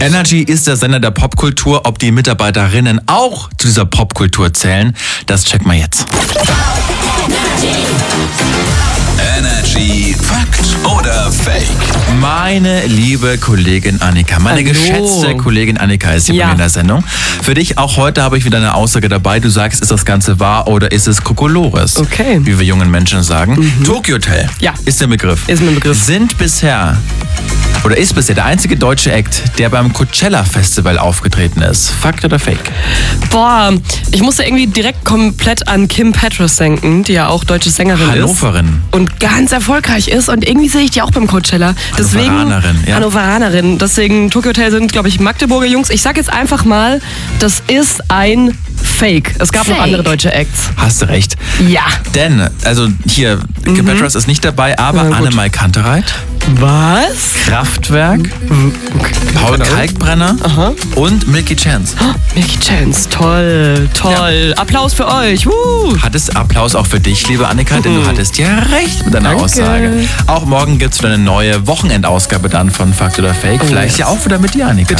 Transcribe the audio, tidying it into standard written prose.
Energy ist der Sender der Popkultur. Ob die Mitarbeiterinnen auch zu dieser Popkultur zählen, das checken wir jetzt. Energy Fakt oder Fake? Meine liebe Kollegin Annika, meine geschätzte Kollegin Annika ist hier bei mir in der Sendung. Für dich auch heute habe ich wieder eine Aussage dabei. Du sagst, ist das Ganze wahr oder ist es Kokolores? Okay. Wie wir jungen Menschen sagen. Tokyo Hotel ist der Begriff. Ist mein Begriff. Ist bisher der einzige deutsche Act, der beim Coachella Festival aufgetreten ist. Fakt oder Fake? Boah, ich musste irgendwie direkt komplett an Kim Petras denken, die ja auch deutsche Sängerin Hannoverin. ist. Und ganz erfolgreich ist. Und irgendwie sehe ich die auch beim Coachella. Hannoveranerin. Deswegen, Tokyo Hotel sind, glaube ich, Magdeburger Jungs. Ich sag jetzt einfach mal, das ist ein Fake. Es gab noch andere deutsche Acts. Hast du recht. Ja. Denn, also hier, Kim Petras ist nicht dabei, aber Annemai Kantereit. Was? Kraftwerk, Paul Kalkbrenner und Milky Chance. Milky Chance, toll. Ja. Applaus für euch. Hattest Applaus auch für dich, liebe Annika, denn du hattest ja recht mit deiner Aussage. Auch morgen gibt es wieder eine neue Wochenendausgabe dann von Fakt oder Fake. Vielleicht ja auch wieder mit dir, Annika.